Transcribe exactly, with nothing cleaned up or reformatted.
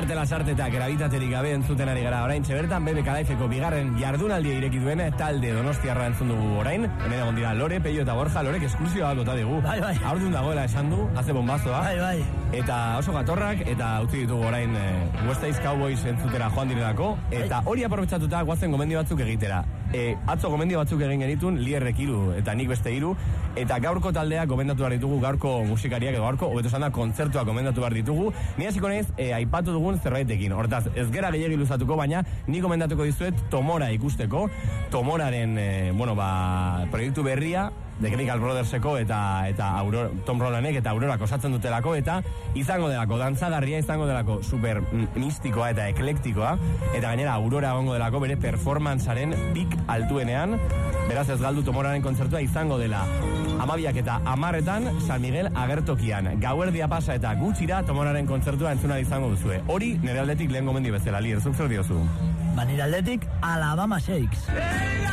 Lasarte, lasarte eta gravitaterik gabe entzuten ari gara orain. Bertan Bebe Kadaifeko bigarren jardunaldia ireki duena talde Donostiarra entzun dugu orain. Hemen egon dira Lore, Peio eta Borja. Lorek esklusioa bat bota digu. Bai, bai. Aurdun dagoela esan du, haze bombazoa. Bai, bai. Eta oso gatorrak, eta utzi ditugu orain e, West Coast Cowboys entzutera joan direlako. Eta hori aprobetxatuta guazen gomendio batzuk egitera. E, atzo gomendio batzuk egin genitun, Lierrek hiru eta nik beste hiru. Eta gaurko taldea gomendatu behar ditugu, gaurko musikariak edo gaurko, hobeto esan da, kontzertua gomendatu behar ditugu. Ni hasiko naiz, e, aipatu dugun zerbaitekin. Hortaz, ez gera gehiagi luzatuko, baina ni gomendatuko dizuet Tomora ikusteko. Tomoraren, e, bueno, ba, proiektu berria, The Chemical Brotherseko eta eta Aurora, Tom Rolanek eta Aurorak osatzen dutelako, eta izango delako dantzagarria, izango delako super mistikoa eta eklektikoa, eta gainera Aurora egongo delako bere performancearen pik altuenean. Beraz ez galdu Tomoraren kontzertua, izango dela amabiak eta amarretan San Miguel agertokian. Gauerdia pasa eta gutxira Tomoraren kontzertua entzuna izango duzue. Hori nire aldetik lehen gomendi bezala. Lier, zuk zer diozu? Ba, nire aldetik Alabama Shakes.